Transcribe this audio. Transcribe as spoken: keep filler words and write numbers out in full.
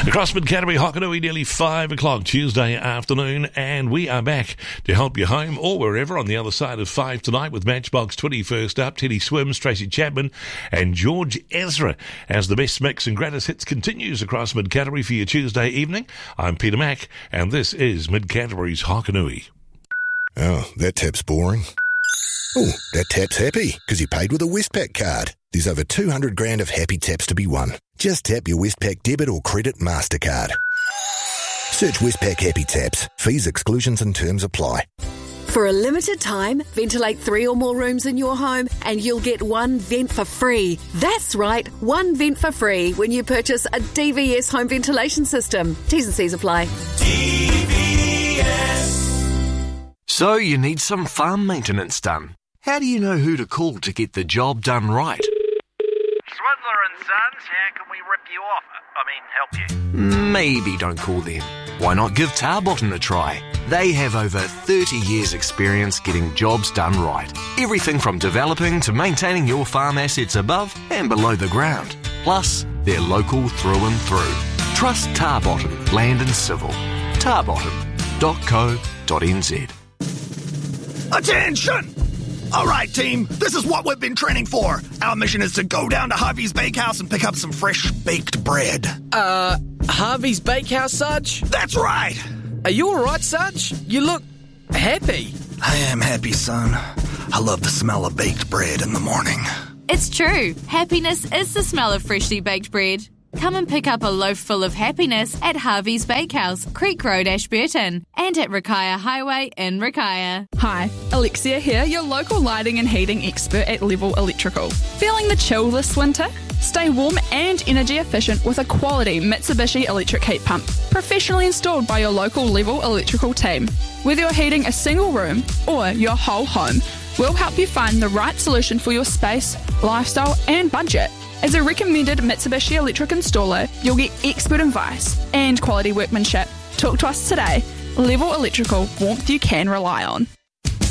Across Mid-Canterbury, Hokanui, nearly five o'clock Tuesday afternoon, and we are back to help you home or wherever on the other side of five tonight with Matchbox twenty-first up, Teddy Swims, Tracy Chapman and George Ezra as the best mix and greatest hits continues across Mid-Canterbury for your Tuesday evening. I'm Peter Mack, and this is Mid-Canterbury's Hokanui. Oh, that tap's boring. Oh, that tap's happy because he paid with a Westpac card. There's over two hundred grand of happy taps to be won. Just tap your Westpac debit or credit MasterCard. Search Westpac Happy Taps. Fees, exclusions and terms apply. For a limited time, ventilate three or more rooms in your home and you'll get one vent for free. That's right, one vent for free when you purchase a D V S home ventilation system. T's and C's apply. D V S. So you need some farm maintenance done. How do you know who to call to get the job done right? Swindler and Sons, how can we rip you off? I mean, help you? Maybe don't call them. Why not give Tarbotton a try? They have over thirty years experience getting jobs done right. Everything from developing to maintaining your farm assets above and below the ground. Plus, they're local through and through. Trust Tarbotton, Land and Civil. tarbotton dot co dot n z. Attention! All right, team, this is what we've been training for. Our mission is to go down to Harvey's Bakehouse and pick up some fresh baked bread. Uh, Harvey's Bakehouse, Sarge? That's right. Are you all right, Sarge? You look happy. I am happy, son. I love the smell of baked bread in the morning. It's true. Happiness is the smell of freshly baked bread. Come and pick up a loaf full of happiness at Harvey's Bakehouse, Creek Road, Ashburton, and at Rakaia Highway in Rakaia. Hi, Alexia here, your local lighting and heating expert at Level Electrical. Feeling the chill this winter? Stay warm and energy efficient with a quality Mitsubishi electric heat pump, professionally installed by your local Level Electrical team. Whether you're heating a single room or your whole home, we'll help you find the right solution for your space, lifestyle and budget. As a recommended Mitsubishi electric installer, you'll get expert advice and quality workmanship. Talk to us today. Level Electrical, warmth you can rely on.